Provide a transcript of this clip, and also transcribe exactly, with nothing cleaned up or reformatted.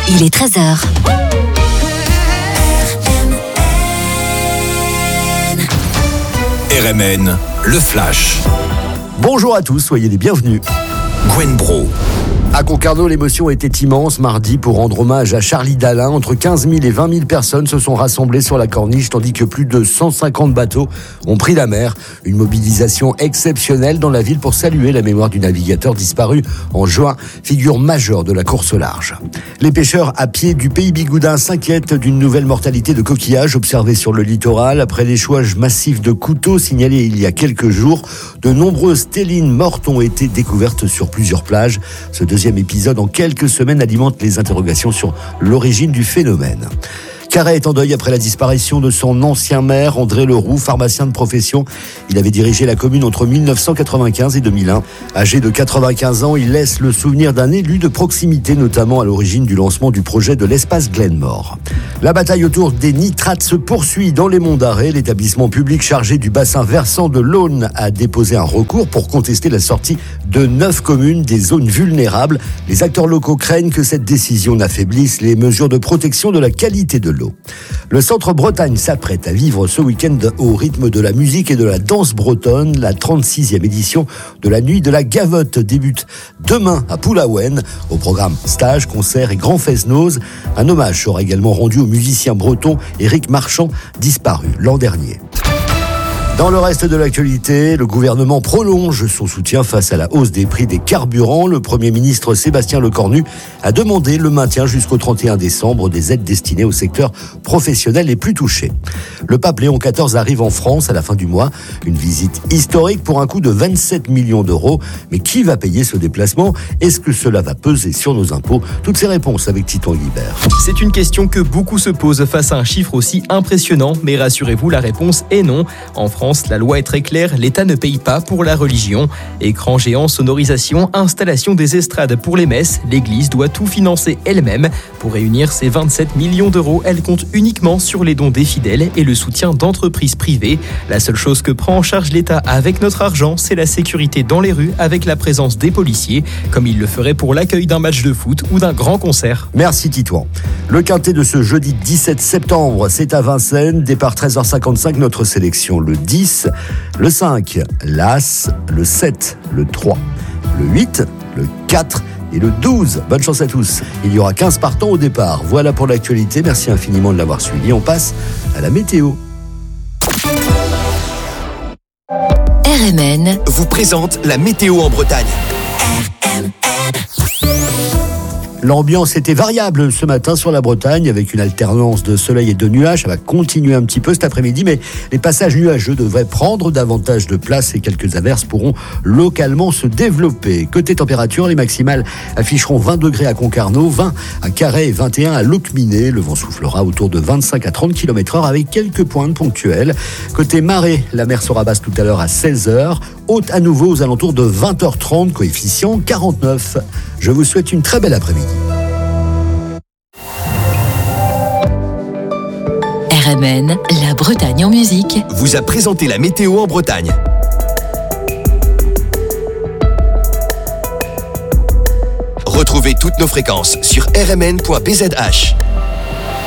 Il est treize heures. R M N, le Flash. Bonjour à tous, soyez les bienvenus. Gwen Bro. À Concarneau, l'émotion était immense mardi pour rendre hommage à Charlie Dalin. Entre quinze mille et vingt mille personnes se sont rassemblées sur la corniche, tandis que plus de cent cinquante bateaux ont pris la mer. Une mobilisation exceptionnelle dans la ville pour saluer la mémoire du navigateur disparu en juin, figure majeure de la course au large. Les pêcheurs à pied du pays Bigoudin s'inquiètent d'une nouvelle mortalité de coquillages observée sur le littoral. Après l'échouage massif de couteaux signalé il y a quelques jours, de nombreuses stélines mortes ont été découvertes sur plusieurs plages. Ce deuxième épisode en quelques semaines alimente les interrogations sur l'origine du phénomène. Carhaix est en deuil après la disparition de son ancien maire, André Leroux, pharmacien de profession. Il avait dirigé la commune entre mille neuf cent quatre-vingt-quinze et deux mille un. Âgé de quatre-vingt-quinze ans, il laisse le souvenir d'un élu de proximité, notamment à l'origine du lancement du projet de l'espace Glenmore. La bataille autour des nitrates se poursuit dans les Monts d'Arrée. L'établissement public chargé du bassin versant de l'Aulne a déposé un recours pour contester la sortie de neuf communes des zones vulnérables. Les acteurs locaux craignent que cette décision n'affaiblisse les mesures de protection de la qualité de l'eau. Le Centre Bretagne s'apprête à vivre ce week-end au rythme de la musique et de la danse bretonne. La trente-sixième édition de la Nuit de la Gavotte débute demain à Poulaouen. Au programme stage, concerts et grands fest-noz. Un hommage sera également rendu au musicien breton Éric Marchand, disparu l'an dernier. Dans le reste de l'actualité, le gouvernement prolonge son soutien face à la hausse des prix des carburants. Le Premier ministre Sébastien Lecornu a demandé le maintien jusqu'au trente et un décembre des aides destinées aux secteurs professionnels les plus touchés. Le pape Léon quatorze arrive en France à la fin du mois. Une visite historique pour un coût de vingt-sept millions d'euros. Mais qui va payer ce déplacement ? Est-ce que cela va peser sur nos impôts ? Toutes ces réponses avec Titon Guibert. C'est une question que beaucoup se posent face à un chiffre aussi impressionnant. Mais rassurez-vous, la réponse est non. En France, la loi est très claire, l'État ne paye pas pour la religion. Écran géant, sonorisation, installation des estrades pour les messes, l'Église doit tout financer elle-même. Pour réunir ces vingt-sept millions d'euros, elle compte uniquement sur les dons des fidèles et le soutien d'entreprises privées. La seule chose que prend en charge l'État avec notre argent, c'est la sécurité dans les rues avec la présence des policiers, comme il le ferait pour l'accueil d'un match de foot ou d'un grand concert. Merci Titouan. Le quintet de ce jeudi dix-sept septembre, c'est à Vincennes. Départ treize heures cinquante-cinq, notre sélection le dix, le cinq, l'As, le sept, le trois, le huit, le quatre et le douze. Bonne chance à tous. Il y aura quinze partants au départ. Voilà pour l'actualité. Merci infiniment de l'avoir suivi. On passe à la météo. R M N vous présente la météo en Bretagne. L'ambiance était variable ce matin sur la Bretagne avec une alternance de soleil et de nuages. Ça va continuer un petit peu cet après-midi, mais les passages nuageux devraient prendre davantage de place et quelques averses pourront localement se développer. Côté température, les maximales afficheront vingt degrés à Concarneau, vingt à Carhaix et vingt et un à Locminé. Le vent soufflera autour de vingt-cinq à trente kilomètres heure avec quelques pointes ponctuelles. Côté marée, la mer sera basse tout à l'heure à seize heures. Haute à nouveau aux alentours de vingt heures trente, coefficient quarante-neuf. Je vous souhaite une très belle après-midi. R M N, la Bretagne en musique, vous a présenté la météo en Bretagne. Retrouvez toutes nos fréquences sur r m n point b z h.